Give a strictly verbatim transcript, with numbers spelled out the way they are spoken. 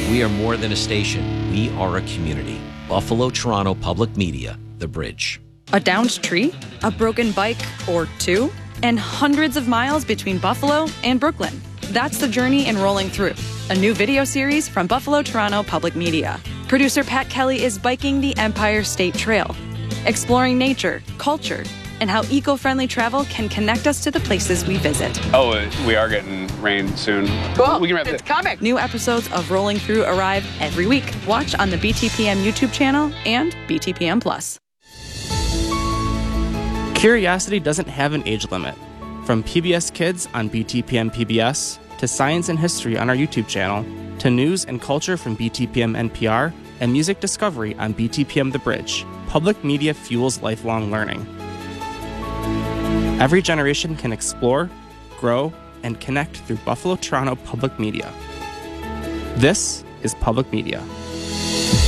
We are more than a station. We are a community. Buffalo Toronto Public Media, The Bridge. A downed tree, a broken bike or two, and hundreds of miles between Buffalo and Brooklyn. That's the journey in Rolling Through, a new video series from Buffalo Toronto Public Media. Producer Pat Kelly is biking the Empire State Trail, exploring nature, culture, and how eco-friendly travel can connect us to the places we visit. Oh, we are getting rain soon. Cool. We can wrap It's it. coming. New episodes of Rolling Through arrive every week. Watch on the B T P M YouTube channel and B T P M Plus. Curiosity doesn't have an age limit. From P B S Kids on B T P M P B S, to science and history on our YouTube channel, to news and culture from B T P M N P R, and music discovery on B T P M The Bridge, public media fuels lifelong learning. Every generation can explore, grow, and connect through Buffalo Toronto Public Media. This is Public Media.